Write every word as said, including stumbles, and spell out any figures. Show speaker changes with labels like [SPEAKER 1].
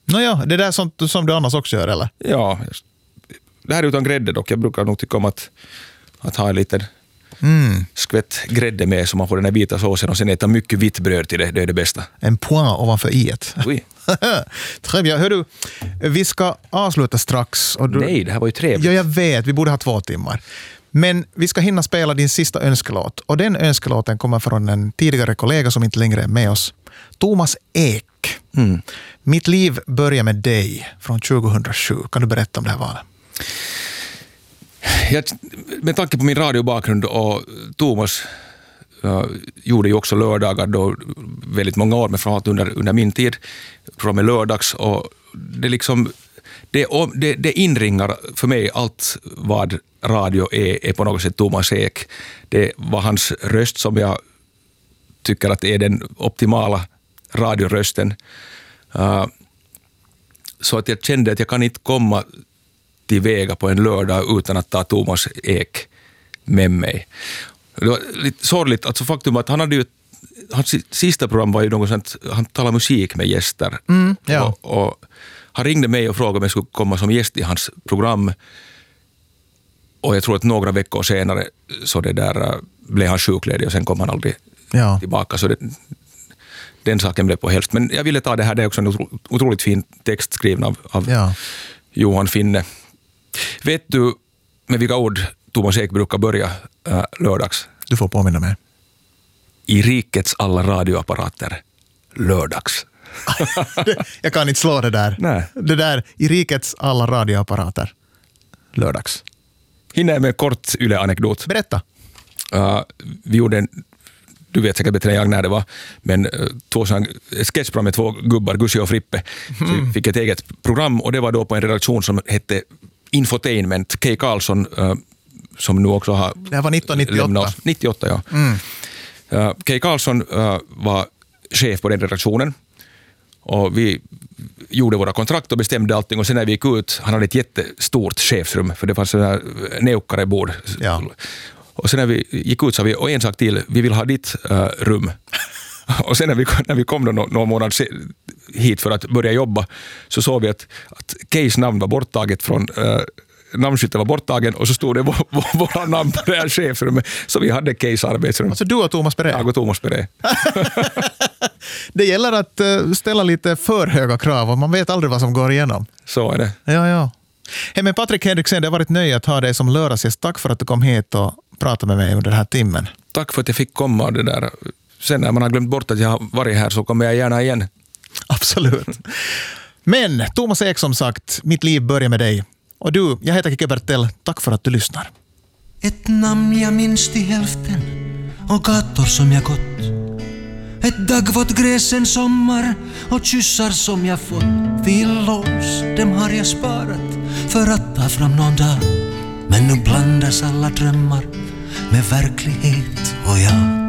[SPEAKER 1] Nåja, det är där som, som du annars också gör, eller?
[SPEAKER 2] Ja, det här är utan grädde dock. Jag brukar nog tycka om att, att ha en liten
[SPEAKER 1] Mm.
[SPEAKER 2] skvätt grädde med så man får den här vita såsen och sen äta mycket vitt bröd till det. Det är det bästa.
[SPEAKER 1] En point ovanför i-et.
[SPEAKER 2] Oui.
[SPEAKER 1] Très bien. Hör du, vi ska avsluta strax. Och du...
[SPEAKER 2] Nej, det här var ju trevligt.
[SPEAKER 1] Ja, jag vet. Vi borde ha två timmar. Men vi ska hinna spela din sista önskelåt. Och den önskelåten kommer från en tidigare kollega som inte längre är med oss. Thomas Ek.
[SPEAKER 2] Mm.
[SPEAKER 1] Mitt liv börjar med dig från tjugohundrasju. Kan du berätta om det här valet?
[SPEAKER 2] Jag, med tanke på min radiobakgrund och Thomas uh, gjorde ju också lördagar då väldigt många år, men framförallt under, under min tid från lördags, och det liksom det, det, det inringar för mig allt vad radio är, är på något sätt Thomas Ek. Det var hans röst som jag tycker att är den optimala radiorösten. Uh, så att jag kände att jag kan inte komma tillväga på en lördag utan att ta Thomas Ek med mig. Det var lite sorgligt, alltså faktum att han hade ju, hans sista program var ju något sånt, han talade musik med gäster.
[SPEAKER 1] Mm, ja.
[SPEAKER 2] och, och han ringde mig och frågade om jag skulle komma som gäst i hans program, och jag tror att några veckor senare så det där blev han sjukledig och sen kom han aldrig
[SPEAKER 1] ja.
[SPEAKER 2] tillbaka, så det, den saken blev på helst. Men jag ville ta det här, det är också en otro, otroligt fin text skriven av, av
[SPEAKER 1] ja.
[SPEAKER 2] Johan Finne. Vet du med vilka ord Thomas Ek brukar börja äh, lördags?
[SPEAKER 1] Du får påminna mig.
[SPEAKER 2] I rikets alla radioapparater lördags.
[SPEAKER 1] Jag kan inte slå det där.
[SPEAKER 2] Nej.
[SPEAKER 1] Det där, i rikets alla radioapparater lördags.
[SPEAKER 2] Hinner jag med en kort yle-anekdot.
[SPEAKER 1] Berätta.
[SPEAKER 2] Uh, vi gjorde en, du vet säkert bättre än jag när det var, men uh, två sån, ett sketchprogram med två gubbar, Gussi och Frippe. Mm. Så vi fick ett eget program, och det var då på en redaktion som hette Infotainment. Kay Karlsson, uh, som nu också har...
[SPEAKER 1] Det här var nittonhundranittioåtta.
[SPEAKER 2] nittioåtta, ja.
[SPEAKER 1] Mm.
[SPEAKER 2] Uh, Kay Karlsson uh, var chef på den redaktionen, och vi gjorde våra kontrakt och bestämde allting, och sen när vi gick ut, han hade ett jättestort chefsrum, för det fanns sådana neukarebord.
[SPEAKER 1] Ja.
[SPEAKER 2] Och sen när vi gick ut så vi, och en sak till, vi vill ha ditt uh, rum. Och sen när vi, när vi kom då någon, någon månad hit för att börja jobba, så såg vi att, att Keys namn var borttaget från uh, namnskylten var borttagen, och så stod det vår, vår, våra namn på det här chefrummet, så vi hade Keys arbetsrum.
[SPEAKER 1] Alltså du och Thomas Peré?
[SPEAKER 2] Jag och Thomas Peré.
[SPEAKER 1] Det gäller att uh, ställa lite för höga krav, och man vet aldrig vad som går igenom.
[SPEAKER 2] Så är det.
[SPEAKER 1] Ja, ja. Hey, men Patrik Henriksen, det har varit nöje att ha dig som lördagsgäst. Tack för att du kom hit och pratade med mig under den här timmen.
[SPEAKER 2] Tack för att jag fick komma. Det där. Sen när man har glömt bort att jag har varit här, så kommer jag gärna igen.
[SPEAKER 1] Absolut. Men Thomas Ek, som sagt, mitt liv börjar med dig. Och du, jag heter Kike Bertell. Tack för att du lyssnar.
[SPEAKER 3] Ett namn jag minns till hälften, och gator som jag gått. Ett dagvått gräs en sommar, och kyssar som jag fått. Villors, dem har jag sparat för att ta fram någon dag. Men nu blandas alla drömmar med verklighet, och jag